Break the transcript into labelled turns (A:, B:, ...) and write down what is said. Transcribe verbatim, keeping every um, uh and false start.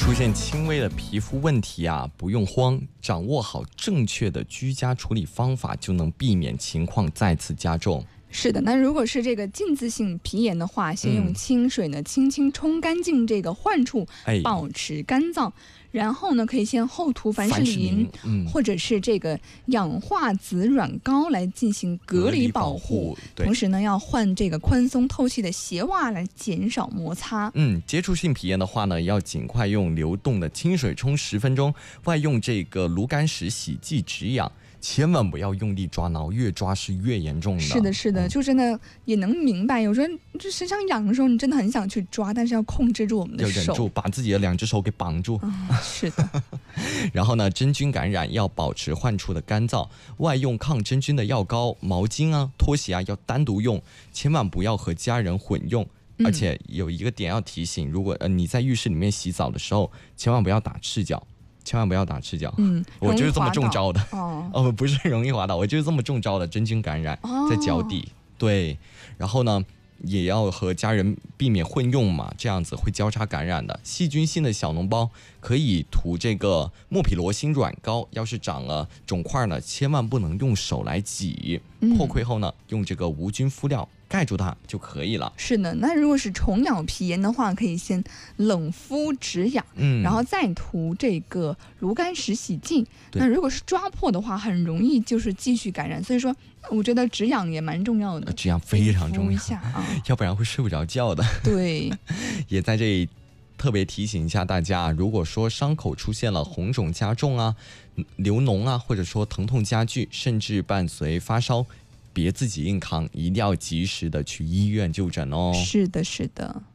A: 出现轻微的皮肤问题啊，不用慌，掌握好正确的居家处理方法，就能避免情况再次加重。
B: 是的，那如果是这个浸渍性皮炎的话，先用清水呢、嗯、轻轻冲干净这个患处，保持干燥。哎、然后呢，可以先厚涂凡士林，嗯、或者是这个氧化紫软膏来进行隔离保护。同时呢，要换这个宽松透气的鞋袜来减少摩擦。
A: 嗯，接触性皮炎的话呢，要尽快用流动的清水冲十分钟，外用这个炉甘石洗剂止痒。千万不要用力抓挠，越抓是越严重的。
B: 是的，是的，嗯、就真的也能明白，有时候这身上痒的时候，你真的很想去抓，但是要控制住我们的手，
A: 要忍住，把自己的两只手给绑住。
B: 嗯、是的。
A: 然后呢，真菌感染要保持患处的干燥，外用抗真菌的药膏、毛巾啊、拖鞋啊要单独用，千万不要和家人混用。而且有一个点要提醒，如果呃你在浴室里面洗澡的时候，千万不要打赤脚。千万不要打赤脚，
B: 嗯，
A: 我就是这么中招的
B: 哦，
A: 哦，不是容易滑倒，我就是这么中招的真菌感染，哦、在脚底，对，然后呢，也要和家人避免混用嘛，这样子会交叉感染的。细菌性的小脓包可以涂这个莫匹罗辛软膏，要是长了肿块呢，千万不能用手来挤，嗯、破溃后呢，用这个无菌敷料盖住它就可以了。
B: 是的，那如果是虫咬皮炎的话，可以先冷敷止痒，嗯，然后再涂这个炉甘石洗净。那如果是抓破的话，很容易就是继续感染，所以说我觉得止痒也蛮重要的，
A: 止痒非常重要，
B: 敷一下啊，
A: 要不然会睡不着觉的。
B: 对，
A: 也在这里特别提醒一下大家，如果说伤口出现了红肿加重啊、流脓啊，或者说疼痛加剧，甚至伴随发烧，别自己硬扛，一定要及时的去医院就诊哦。
B: 是的，是的。